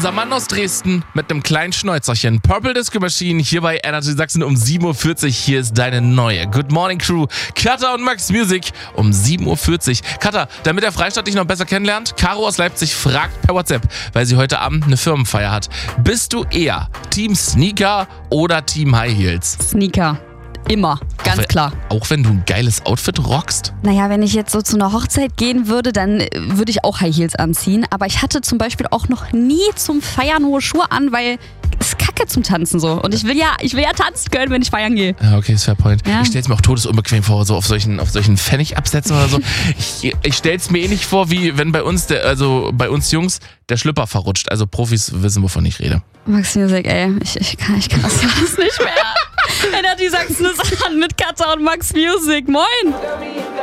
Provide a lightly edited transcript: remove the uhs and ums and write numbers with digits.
unser Mann aus Dresden mit einem kleinen Schnäuzerchen. Purple Disco Machine hier bei Energy Sachsen um 7.40 Uhr. Hier ist deine neue Good Morning Crew. Katha und Max Music um 7.40 Uhr. Katha, damit der Freistaat dich noch besser kennenlernt, Caro aus Leipzig fragt per WhatsApp, weil sie heute Abend eine Firmenfeier hat. Bist du eher Team Sneaker oder Team High Heels? Sneaker. Immer. Ganz klar. Auch wenn du ein geiles Outfit rockst? Naja, wenn ich jetzt so zu einer Hochzeit gehen würde, dann würde ich auch High Heels anziehen. Aber ich hatte zum Beispiel auch noch nie zum Feiern hohe Schuhe an, weil es ist kacke zum Tanzen so. Und ich will ja tanzen können, wenn ich feiern gehe. Ja, okay, ist fair point. Ja. Ich stell's mir auch todesunbequem vor, so auf solchen Pfennigabsätzen oder so. Ich stell's mir nicht vor, wie wenn bei uns Jungs der Schlüpper verrutscht. Also Profis wissen, wovon ich rede. Max Music, ey, ich kann das nicht mehr. Energy Sachsen ist an mit Katha und Max Music. Moin!